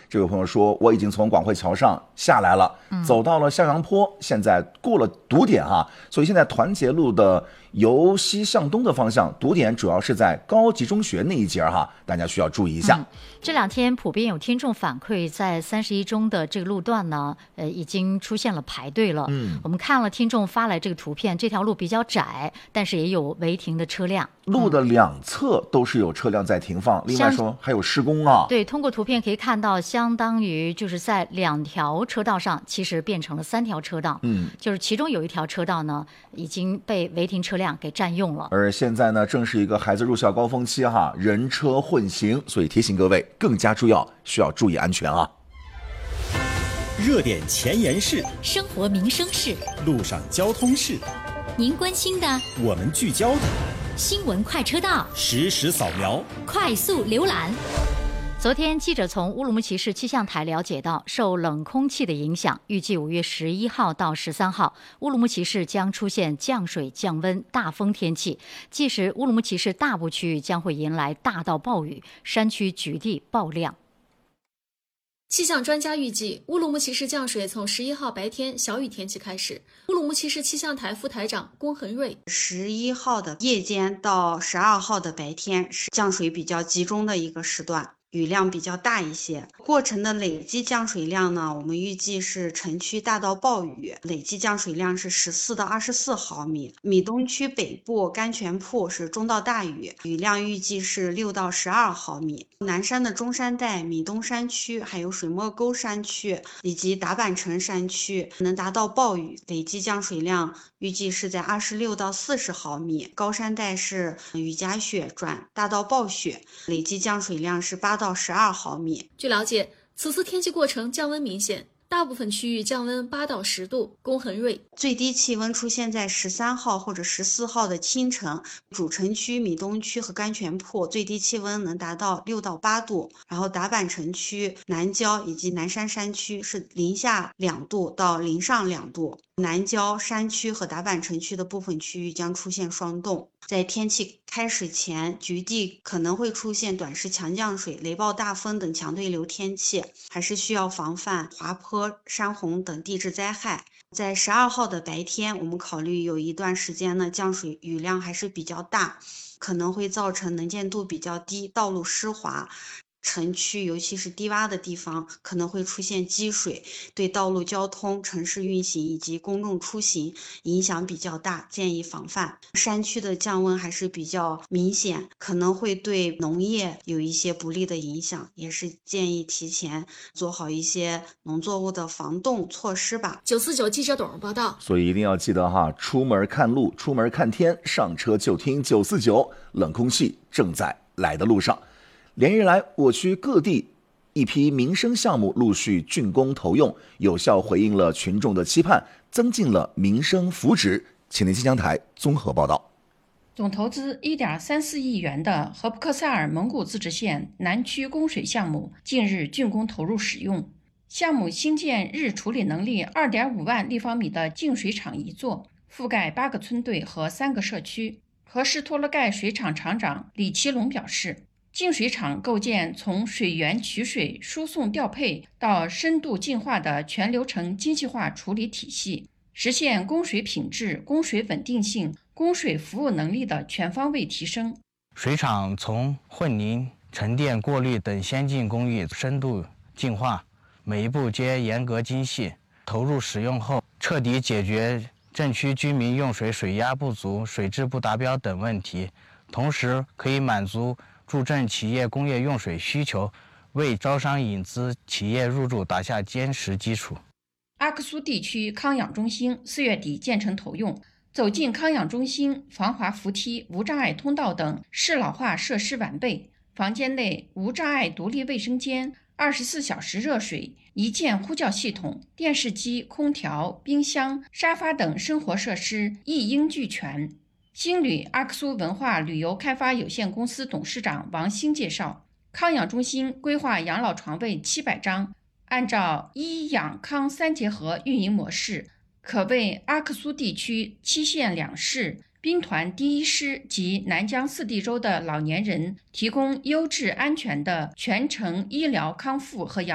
这位朋友说，我已经从广汇桥上下来了，走到了向阳坡，现在过了堵点哈，所以现在团结路的由西向东的方向堵点主要是在高级中学那一节哈，大家需要注意一下。 这两天普遍有听众反馈，在31中的这个路段呢，已经出现了排队了。我们看了听众发来这个图片，这条路比较窄，但是也有违停的车辆。 路的两侧都是有车辆在停放，另外说还有施工啊。 对，通过图片可以看到，相当于就是在2条车道上，其实变成了3条车道。就是其中有一条车道呢，已经被违停车辆给占用了。 而现在呢，正是一个孩子入校高峰期哈，人车混行，所以提醒各位更加需要注意安全啊。 热点前沿事， 生活民生事， 路上交通事， 您关心的， 我们聚焦的， 新闻快车道， 实时扫描， 快速浏览。 昨天，记者从乌鲁木齐市气象台了解到，受冷空气的影响，预计5月11号到13号，乌鲁木齐市将出现降水、降温、大风天气。届时，乌鲁木齐市大部区域将会迎来大到暴雨，山区局地暴量。 气象专家预计，乌鲁木齐市降水从11号白天小雨天气开始。乌鲁木齐市气象台副台长龚恒瑞 ，11号的夜间到12号的白天是降水比较集中的一个时段，雨量比较大一些。过程的累计降水量呢，我们预计是城区大到暴雨，累计降水量是14到24毫米。米东区北部甘泉铺是中到大雨，雨量预计是6到12毫米。南山的中山带、米东山区，还有水墨沟山区以及达坂城山区能达到暴雨，累计降水量预计是在26到40毫米。高山带是雨夹雪转大到暴雪，累计降水量是8到12毫米。 据了解，此次天气过程降温明显，大部分区域降温8到10度。龚恒瑞， 最低气温出现在13号或者14号的清晨，主城区、米东区和甘泉铺最低气温能达到6到8度，然后达坂城区、南郊以及南山山区是零下2度到零上2度。南郊山区和达坂城区的部分区域将出现霜冻。在天气开始前，局地可能会出现短时强降水、雷暴大风等强对流天气，还是需要防范滑坡、山洪等地质灾害。在12号的白天，我们考虑有一段时间呢，降水雨量还是比较大，可能会造成能见度比较低、道路湿滑。城区尤其是低洼的地方可能会出现积水，对道路交通、城市运行以及公众出行影响比较大，建议防范。山区的降温还是比较明显，可能会对农业有一些不利的影响，也是建议提前做好一些农作物的防冻措施吧。 949记者董儿报道。 所以一定要记得哈，出门看路，出门看天，上车就听949，冷空气正在来的路上。连日来，我区各地一批民生项目陆续竣工投用，有效回应了群众的期盼，增进了民生福祉。请听气象台综合报道。 总投资1.34亿元的和布克塞尔蒙古自治县南区供水项目近日竣工投入使用。项目新建日处理能力2.5万立方米的净水厂一座，覆盖8个村队和3个社区。和氏托勒盖水厂厂长李其龙表示，净水厂构建从水源取水、输送调配到深度净化的全流程精细化处理体系，实现供水品质、供水稳定性、供水服务能力的全方位提升。 水厂从混凝、沉淀、过滤等先进工艺深度净化，每一步皆严格精细。投入使用后，彻底解决镇区居民用水水压不足、水质不达标等问题，同时可以满足助镇企业工业用水需求，为招商引资企业入驻打下坚实基础。 阿克苏地区康养中心4月底建成投用，走进康养中心，防滑扶梯、无障碍通道等适老化设施完备，房间内无障碍独立卫生间、24小时热水、一键呼叫系统、电视机、空调、冰箱、沙发等生活设施一应俱全。新旅阿克苏文化旅游开发有限公司董事长王兴介绍，康养中心规划养老床位700张，按照医养康3结合运营模式，可为阿克苏地区7县2市、兵团第1师及南疆4地州的老年人提供优质安全的全程医疗康复和养